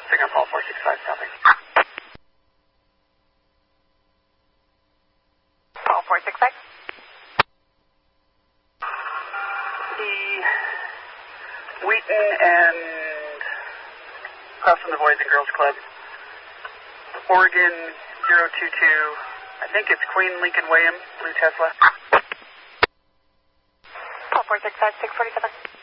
Singapore 465 stopping. Paul 465. The Wheaton and across from the Boys and Girls Club. Oregon 022. I think it's Queen Lincoln William, Blue Tesla. Paul 465, 647.